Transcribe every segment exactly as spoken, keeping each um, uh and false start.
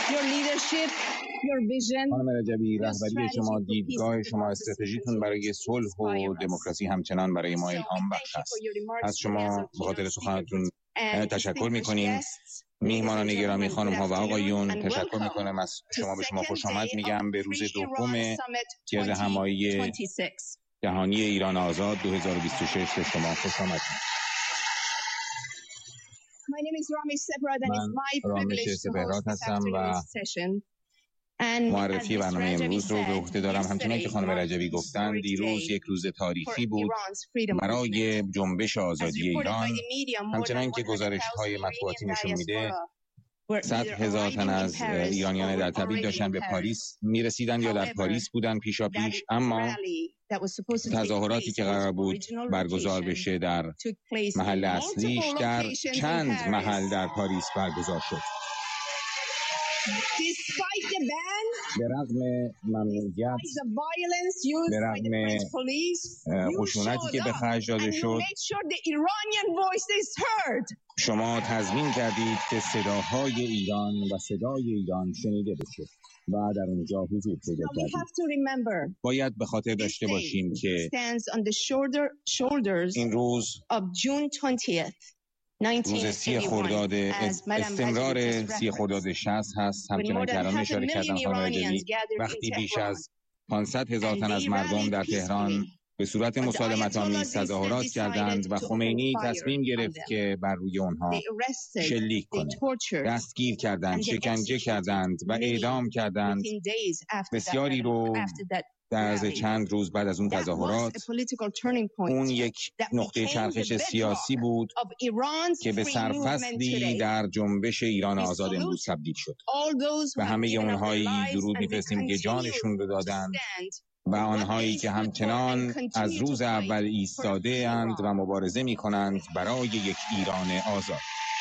خانم رجبی، رهبری شما، دیدگاه شما، استراتژیتون برای صلح و دموکراسی همچنان برای ما الهام بخش است. از شما به خاطر سخنتون تشکر می‌کنیم. میهمانان گرامی، خانم ها و آقایون، تشکر می‌کنم از شما. به شما خوش آمد میگم به روز دوم گرد همایی جهانی ایران آزاد دو هزار و بیست و شش. به شما خوش آمد. من رامش سپهراد هستم و معرفی برنامه امروز رو به عهده دارم. همچنان که خانم رجبی گفتن، دیروز یک روز تاریخی بود برای جنبش آزادی ایران. همچنان که گزارش‌های مطبوعاتی نشون میده، صد هزار تن از ایرانیان در تبعید داشتن به پاریس میرسیدن یا در پاریس بودن پیشا پیش، اما تظاهراتی که قرار بود برگزار بشه در محل اصلیش در چند محل در پاریس برگزار شد. به رغم ممنوعیت، به رغم خشونتی که به خرج داده شد، شما تضمین کردید که صداهای ایران و صدای ایران شنیده بشه و در اونجا حضور پیدا کردید. باید به خاطر داشته باشیم که این روز روز سی خرداد، استمرار سی خرداد شصت هست. همچنان که الان اشاره کردن خانم رجبی، وقتی بیش از پانصد هزار تن از مردم در تهران به صورت مسالمت‌آمیز تظاهرات کردند و خمینی تصمیم گرفت که بر روی اونها شلیک کنه. دستگیر کردند، شکنجه کردند و اعدام کردند. بسیاری رو در عرض چند روز بعد از اون تظاهرات، اون یک نقطه چرخش سیاسی بود که به سرفصلی در جنبش ایران آزاد امروز تبدیل شد. و همه اونهایی درود می‌فرستیم که جانشون رو دادند و آنهایی که همچنان از روز اول ایستاده اند و مبارزه می‌کنند برای یک ایران آزاد.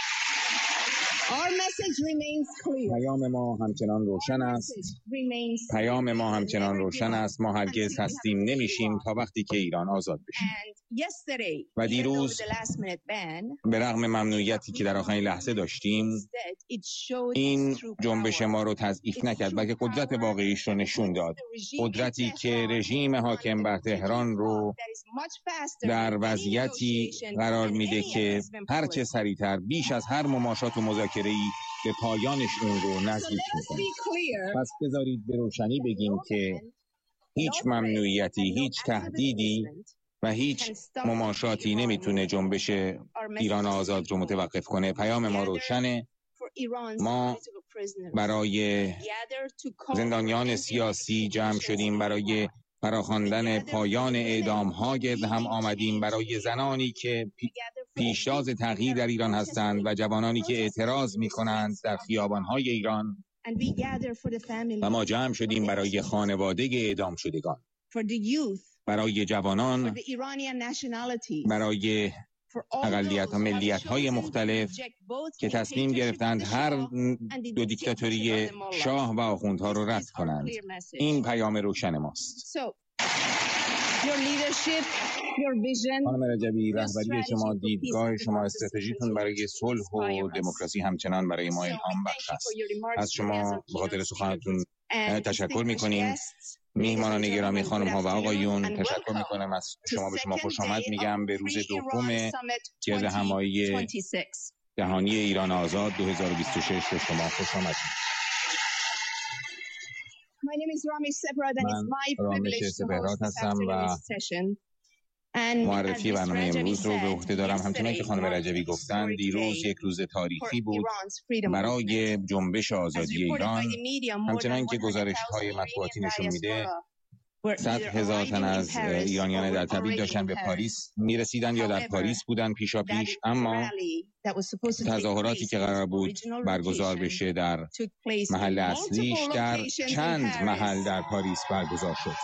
پیام ما همچنان روشن است. پیام ما همچنان روشن است. ما هرگز تسلیم نمیشیم تا وقتی که ایران آزاد بشه. و دیروز به رغم ممنوعیتی که در آخرین لحظه داشتیم، این جنبش ما رو تضعیف نکرد، بلکه قدرت واقعیش رو نشون داد. قدرتی که رژیم حاکم بر تهران رو در وضعیتی قرار میده که هرچه سریعتر، بیش از هر مماشات و مذاکره‌ای، به پایانش اون رو نزدیک میکنه. پس بذارید به روشنی بگیم که هیچ ممنوعیتی، هیچ تهدیدی و هیچ مماشاتی نمیتونه جنبش ایران آزاد رو متوقف کنه. پیام ما روشنه. ما برای زندانیان سیاسی جمع شدیم، برای فراخواندن پایان اعدام‌ها گرد هم آمدیم، برای زنانی که پیشتاز تغییر در ایران هستند و جوانانی که اعتراض می‌کنند در خیابان‌های ایران. و ما جمع شدیم برای خانواده اعدام شدگان، برای جوانان، برای اقلیت و ملیت های مختلف که تصمیم گرفتند هر دو دیکتاتوری شاه و آخوندها رو رد کنند. این پیام روشن ماست. خانم رجبی، رهبری شما، دیدگاه شما، استراتژیتون برای صلح و دموکراسی همچنان برای ما الهام بخش است. از شما به خاطر سخنتون تشکر می‌کنیم. میهمانان گرامی، خانم ها و آقایون، تشکر می‌کنم از شما. به شما خوش آمد میگم به روز دوم گرد همایی جهانی ایران آزاد دو هزار و بیست و شش. به شما خوش آمد. من رامش سپهراد هستم و معرفی برنامه امروز رو به عهده دارم. همچنان که خانم رجبی گفتن، دیروز یک روز تاریخی بود برای جنبش آزادی ایران. همچنان که گزارش‌های مطبوعاتی نشون میده، صد هزار تن از ایرانیان در تبعید داشتن به پاریس میرسیدن یا در پاریس بودن پیشا پیش، اما تظاهراتی که قرار بود برگزار بشه در محل اصلیش در چند محل در پاریس برگزار شد.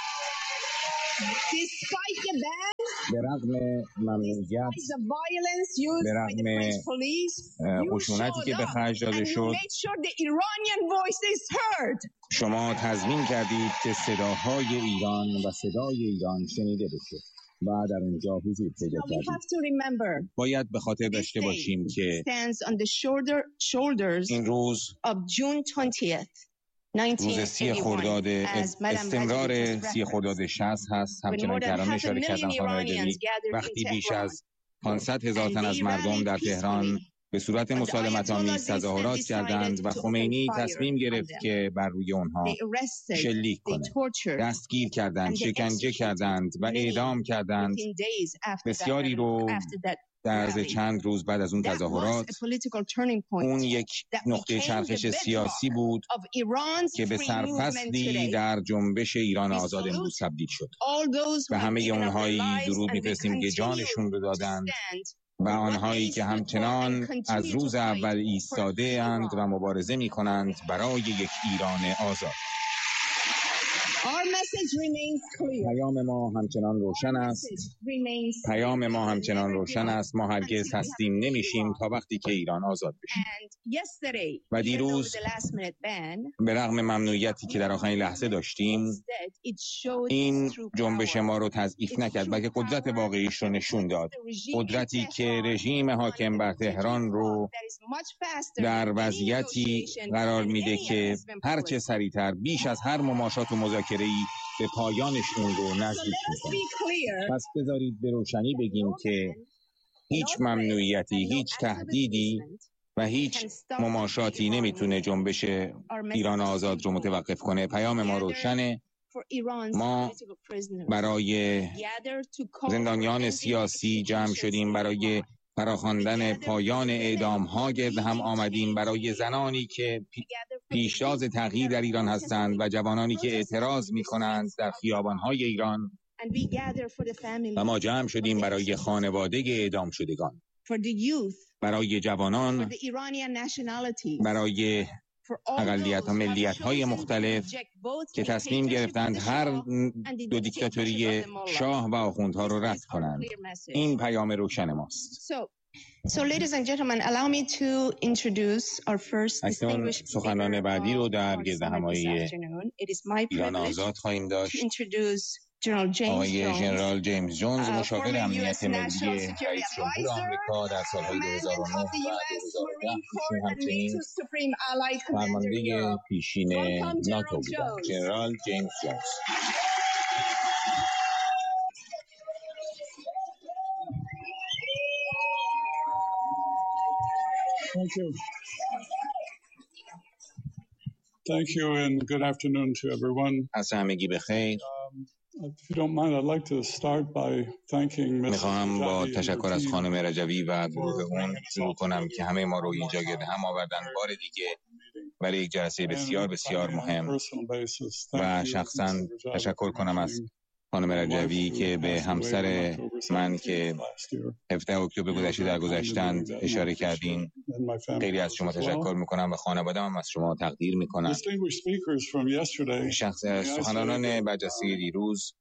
به رغم ممنوعیت، به رغم خشونتی که به خرج داده شد، شما تضمین کردید که صداهای ایران و صدای ایران شنیده بشه و در اونجا حضور پیدا کردیم. باید به خاطر داشته باشیم که این روز روز سی خرداد استمرار سی خرداد شصت هست. همچنان که الان اشاره کردم خانم رجوی، وقتی بیش از پانصد هزار تن از مردم در تهران به صورت مسالمت‌آمیز تظاهرات کردند و خمینی تصمیم گرفت که بر روی اونها شلیک کنه. دستگیر کردند، شکنجه کردند و اعدام کردند. بسیاری رو در عرض چند روز بعد از اون تظاهرات، اون یک نقطه چرخش سیاسی بود که به سرفصلی در جنبش ایران آزاد امروز تبدیل شد. و همه اونهایی درود می‌فرستیم که جانشون رو دادند و آنهایی که همچنان از روز اول ایستاده اند و مبارزه می کنند برای یک ایران آزاد. پیام ما همچنان روشن است. پیام ما همچنان روشن است. ما هرگز تسلیم نمیشیم تا وقتی که ایران آزاد بشه. و دیروز به رغم ممنوعیتی که در آخرین لحظه داشتیم، این جنبش ما رو تضعیف نکرد، بلکه قدرت واقعیش رو نشون داد. قدرتی که رژیم حاکم بر تهران رو در وضعیتی قرار میده که هرچه سریعتر بیش از هر مماشات و مذاکره‌ای به پایانشون رو نزدیک میکنه. پس بذارید به روشنی بگیم که هیچ ممنوعیتی، هیچ تهدیدی و هیچ مماشاتی نمیتونه جنبش ایران آزاد رو متوقف کنه. پیام ما روشنه. ما برای زندانیان سیاسی جمع شدیم، برای فراخواندن پایان اعدام ها گرد هم آمدیم، برای زنانی که پیشتاز تغییر در ایران هستند و جوانانی که اعتراض می کنند در خیابان های ایران. و ما جمع شدیم برای خانواده اعدام شدگان، برای جوانان، برای اقلیت و ملیت های مختلف که تصمیم گرفتند هر دو دیکتاتوری شاه و آخوندها رو رد کنند. این پیام روشن ماست. So, ladies and gentlemen, allow me to introduce our first distinguished سخنران بعدی رو در گردهمایی ایران آزاد خواهیم داشت. آقای ژنرال جیمز جونز، مشاور امنیت ملی رئیس جمهور آمریکا در سالهای دو هزار و نه و دو هزار و ده، ایشون همچنین فرمانده پیشین ناتو بودند. ژنرال جیمز جونز. Thank you. Thank you and good afternoon to everyone. عصر همگی بخیر. Um, if you don't mind, I'd like to start by thanking Miz میخواهم با تشکر از خانم رجوی و گروه اون شروع کنم که همه ما رو اینجا گرد هم آوردن بار دیگه برای یک جلسه بسیار بسیار مهم. و شخصا تشکر کنم از خانم رجوی که به همسر من که هفده اکتبر گذشته در گذشتند اشاره کردین. خیلی از شما تشکر میکنم و خانواده‌ام هم از شما تقدیر میکنم. شخص سخنرانان برجسته دیروز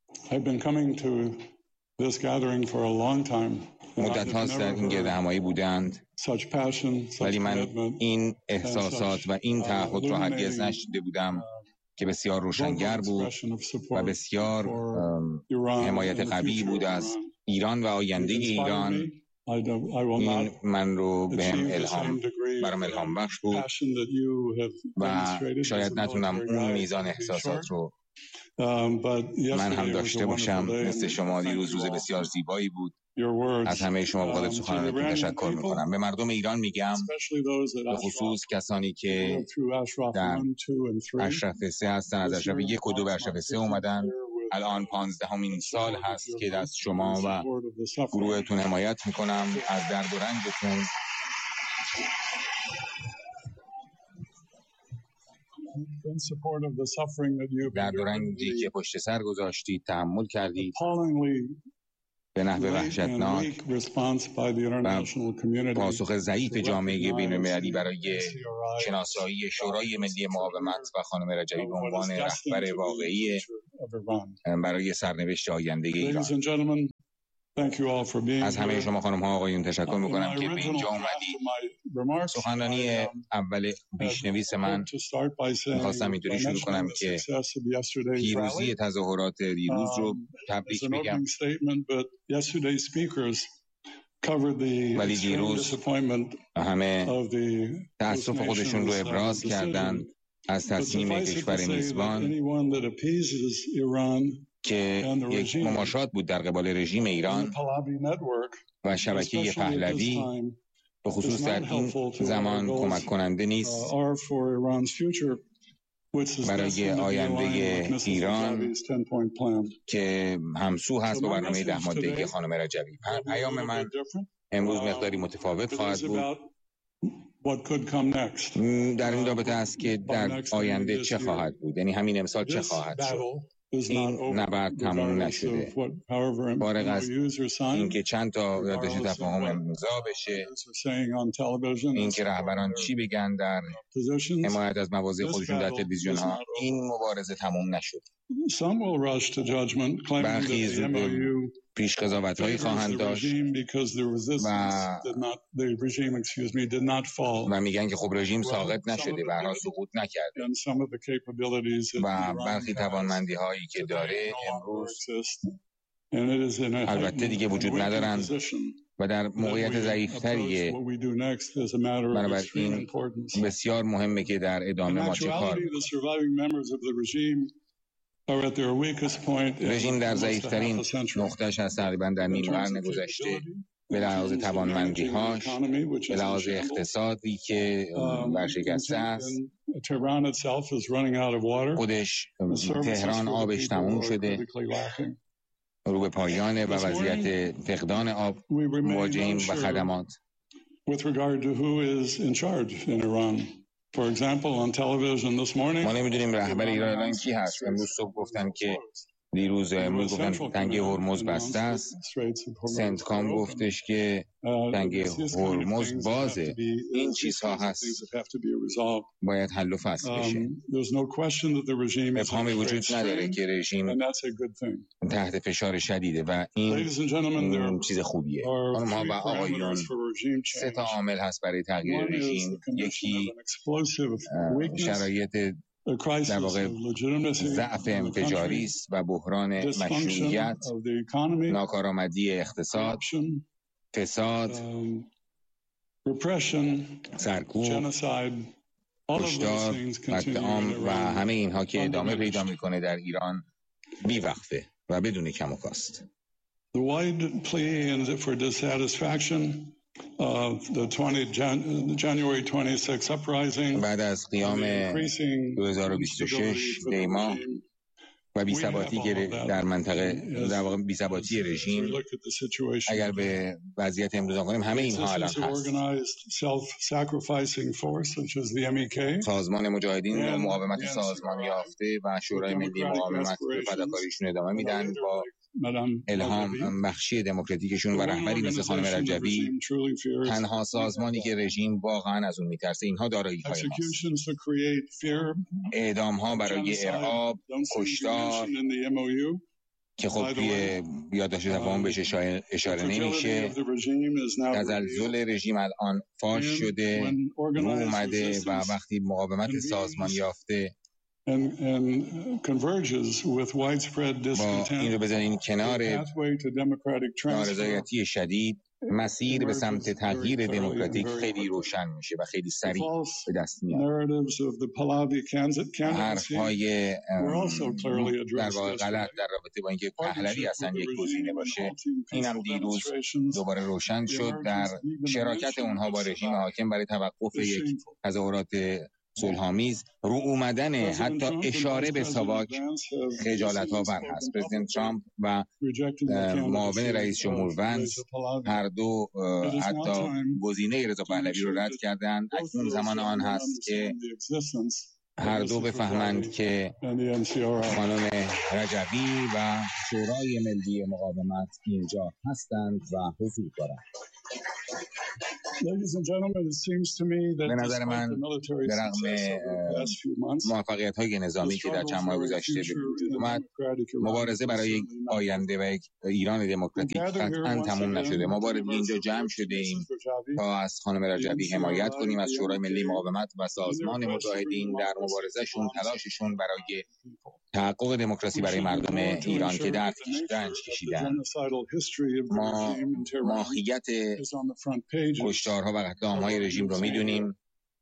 مدت هاست در این گرد همایی بودند، ولی من این احساسات و این تعهد رو هرگز نشنیده بودم که بسیار روشنگر بود و بسیار حمایت قوی بود از ایران و آینده ایران. این من رو به هم الهام برام الهام بخش بود و شاید نتونم اون میزان احساسات رو من هم داشته باشم مثل شما. دیروز روز بسیار زیبایی بود. از همه شما بخاطر سخنرانیتون تشکر میکنم. به مردم ایران میگم، به خصوص کسانی که در اشرف سه هستن، از اشرف یک و دو به اشرف سه اومدن. الان پانزدهمین سال هست که دست شما و گروهتون حمایت میکنم از درد و رنجتون. درد و رنجی که پشت سر گذاشتید، تحمل کردید به نحو وحشتناک و پاسخ ضعیف جامعه بین‌المللی برای شناسایی شورای ملی مقاومت و خانم رجوی به عنوان رهبر واقعی برای سرنوشت آینده ایران. از همه شما خانم ها آقایون تشکر میکنم که به اینجا اومدید. سخنرانی اول پیشنویس من میخواستم اینطوری شروع کنم که پیروزی تظاهرات دیروز رو تبریک بگم، ولی دیروز همه تأسف خودشون رو ابراز کردن از تصمیم کشور میزبان که یک مماشات بود در قبال رژیم ایران و شبکه پهلوی به خصوص در این زمان کمک کننده نیست برای آینده ایران که همسو هست با برنامه ده ماده‌ای خانم رجبی. پیام من امروز مقداری متفاوت خواهد بود در این رابطه است که در آینده چه خواهد بود، یعنی همین امسال چه خواهد شد. این نبرد تموم نشده، فارغ از اینکه چند تا یادداشت تفاهم امضا بشه، اینکه رهبران چی بگن در حمایت از مواضع خودشون در تلویزیون ها، این مبارزه تموم نشد. برخی زود پیش قضاوت هایی خواهند داشت و و میگن که خب رژیم ساقط نشده، برها سقوط نکرده و برخی توانمندی هایی که داره امروز البته دیگه وجود ندارن و در موقعیت ضعیفتریه. بنابراین بسیار مهمه که در ادامه ما چه کار رژیم در ضعیفترین نقطه‌اش هست تقریبا در نیم قرن گذشته به لحاظ توانمندی‌هاش، به لحاظ اقتصادی که ورشکسته است. خودش تهران آبش تموم شده، رو به پایانه و وضعیت فقدان آب مواجهیم و خدمات. ما نمیدونیم رهبر ایران کی هست. امروز صبح گفتن که دیروز امروز گفتن تنگه هرمز بسته است. سنتکام گفتش که تنگه هرمز بازه. این چیزها هست باید حل و فصل بشه. ابهامی وجود نداره که رژیم تحت فشار شدیده و این, این چیز خوبیه. خانم‌ها و آقایون، سه تا عامل هست برای تغییر رژیم. یکی شرایط در واقع ضعف انفجاری است و بحران مشروعیت، ناکارآمدی اقتصاد، فساد، سرکوب، کشتار، قتل عام و همه اینها که ادامه پیدا میکنه در ایران بی‌وقفه و بدون کم و کاست. بعد از قیام دو هزار و بیست و شش دیما و بی‌ثباتی که در منطقه در واقع بی‌ثباتی رژیم، اگر به وضعیت امروز کنیم همه اینها الان هست. سازمان مجاهدین مقاومت سازمان یافته و شورای ملی مقاومت به فداکاریشون ادامه میدن با الهام بخشی دموکراتیکشون و رهبری مثل خانم رجبی، تنها سازمانی که رژیم واقعا از اون میترسه. اینها دارایی های ماست. اعدام ها برای ارعاب، کشتار که خب توی یادداشت تفاهم بهش اشاره نمیشه. تزلزل رژیم الان فاش شده، رو اومده و وقتی مقاومت سازمان یافته با این رو بزنین کنار نارضایتی شدید، مسیر به سمت تغییر دموکراتیک خیلی روشن میشه و خیلی سریع به دست میاد. حرف‌های در واقع غلط در رابطه با اینکه پهلوی اصلا یک گزینه باشه، این هم دیروز دوباره روشن شد در شراکت اونها با رژیم حاکم برای توقف یک تظاهرات صلح‌آمیز. رو اومدن حتی اشاره به ساواک خجالت‌آور هست. پرزیدنت ترامپ و معاون رئیس جمهور ونس هر دو حتی گزینه رضا پهلوی رو رد کردن. اکنون زمان آن هست که هر دو بفهمند که خانم رجبی و شورای ملی مقاومت اینجا هستند و حضور دارند. به نظر من به رغم موفقیت‌های نظامی که در چند ماه گذشته به وجود اومد، مبارزه برای آینده و ایران دموکراتیک قطعاً تموم نشده. ما بار دیگه اینجا جمع شده ایم تا از خانم رجبی حمایت کنیم، از شورای ملی مقاومت و سازمان مجاهدین در مبارزهشون، تلاششون برای تحقق دموکراسی برای مردم ایران که درد رنج کشیدن. ما ماهیت کشتارها و قتل عام‌های رژیم رو میدونیم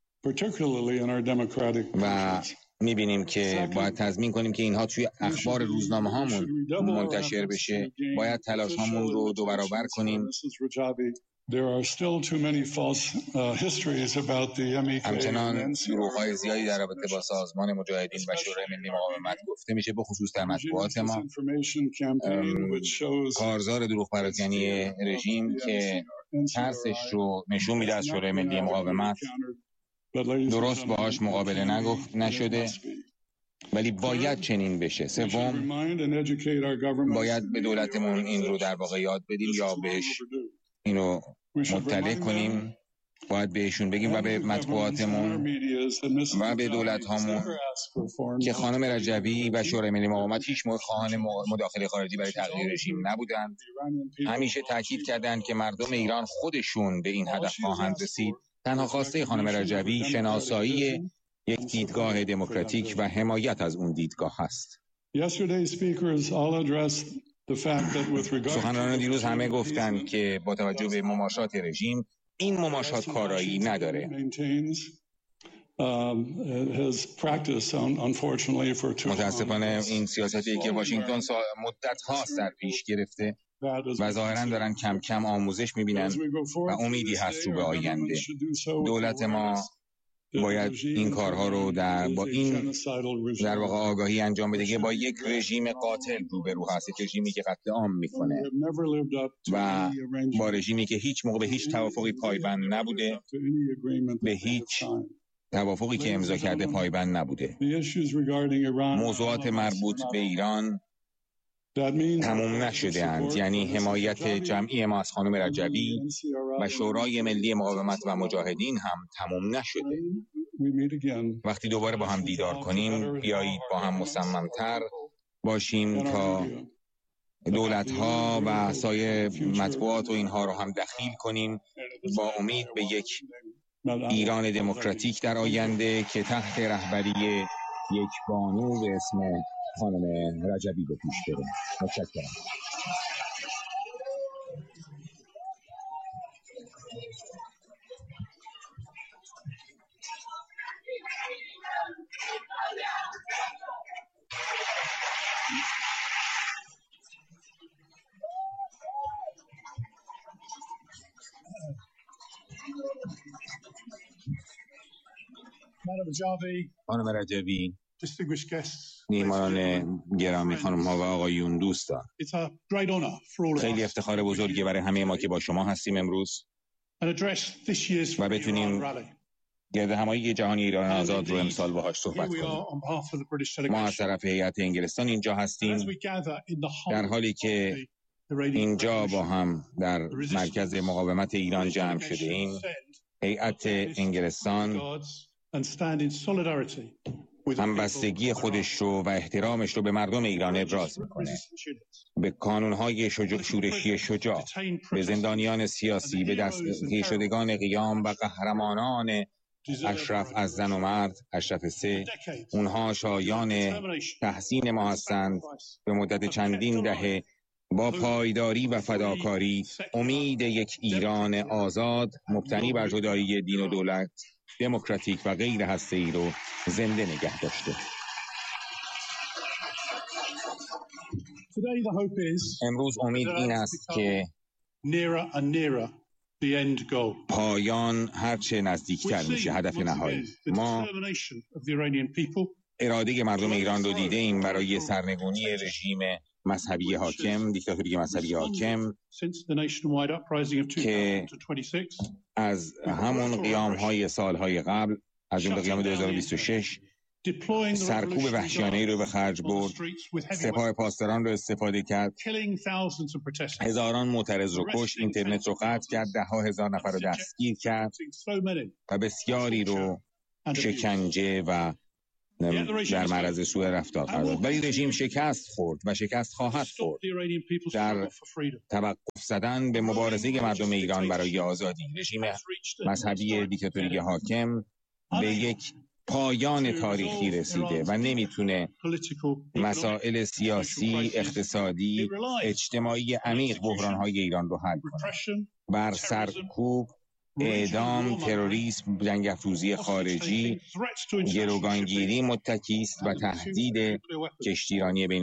و میبینیم که باید تضمین کنیم که اینها توی اخبار روزنامه هامون منتشر بشه. باید تلاش هامون رو دو برابر کنیم. همچنان دروغ‌های زیادی در رابطه با سازمان مجاهدین و شورای ملی مقاومت گفته میشه، به خصوص در مطبوعات ما. کارزار دروغ پراکنی رژیم که ترسش رو نشون میده از شورای ملی مقاومت، درست باهاش مقابله نگفت نشده، ولی باید چنین بشه. سوم، باید به دولتمون این رو در واقع یاد بدیم یا بهش اینو مطلع کنیم. باید بهشون بگیم و به مطبوعاتمون و به دولت هامون که خانم رجبی و شورای ملی مقاومت هیچ موقع خواهان مداخله خارجی برای تغییر رژیم نبودند. همیشه تاکید کردند که مردم ایران خودشون به این هدف خواهند رسید. تنها خواسته خانم رجبی شناسایی یک دیدگاه دموکراتیک و حمایت از اون دیدگاه هست. سخنرانان دیروز همه گفتند که با توجه به مماشات رژیم، این مماشات کارایی نداره. متاسفانه این سیاستی که واشنگتن مدت هاست در پیش گرفته و ظاهرا دارن کم کم آموزش میبینن و امیدی هست رو به آینده. دولت ما باید این کارها رو در با این در واقع آگاهی انجام بده که با یک رژیم قاتل روبرو هست، یک رژیمی که قتل عام میکنه و با رژیمی که هیچ موقع به هیچ توافقی پایبند نبوده، به هیچ توافقی که امضا کرده پایبند نبوده. موضوعات مربوط به ایران تموم نشده اند، یعنی حمایت جمعی ما از خانم رجبی و شورای ملی مقاومت و مجاهدین هم تموم نشده. وقتی دوباره با هم دیدار کنیم، بیایید با هم مصممتر باشیم تا دولت‌ها و سایر مطبوعات و اینها رو هم دخیل کنیم، با امید به یک ایران دموکراتیک در آینده که تحت رهبری یک بانو به اسم خانم رجبی به پیش بره. متشکرم. خانم رجبی، میهمانان گرامی، خانم ها و آقایون، دوستان، خیلی افتخار بزرگی برای همه ما که با شما هستیم امروز و بتونیم گرد همایی جهانی ایران آزاد رو امسال باهاش صحبت کنیم. ما از طرف هیئت انگلستان اینجا هستیم، در حالی که اینجا با هم در مرکز مقاومت ایران جمع شده ایم. هیئت انگلستان همبستگی خودش رو و احترامش رو به مردم ایران ابراز میکنه، به کانونهای شجاع شورشی شجاع، به زندانیان سیاسی، به دستگیر شدگان قیام و قهرمانان اشرف از زن و مرد، اشرف سه. اونها شایان تحسین ما هستند. به مدت چندین دهه با پایداری و فداکاری امید یک ایران آزاد مبتنی بر جدایی دین و دولت، دموکراتیک و غیر هسته‌ای رو زنده نگه داشته. امروز امید این است که پایان هرچه نزدیکتر میشه هدف نهایی. ما اراده مردم ایران رو دیده ایم برای سرنگونی رژیم مذهبی حاکم، دیکتاتوری مذهبی حاکم که از همون قیام‌های سالهای قبل، از جمله قیام دو هزار و بیست و شش سرکوب وحشیانه‌ای رو به خرج برد، سپاه پاسداران رو استفاده کرد، هزاران معترض رو کشت، اینترنت رو قطع کرد، ده ها هزار نفر رو دستگیر کرد و بسیاری رو شکنجه و در معرض سوء رفتار قرار داد. ولی رژیم شکست خورد و شکست خواهد خورد در توقف زدن به مبارزه مردم ایران برای آزادی. رژیم مذهبی دیکتاتوری حاکم به یک پایان تاریخی رسیده و نمیتونه مسائل سیاسی، اقتصادی، اجتماعی عمیق بحران‌های ایران رو حل کنه. بر سرکوب، اعدام، تروریسم، جنگ افروزی خارجی، گروگانگیری متکی است و تهدید کشتیرانی بین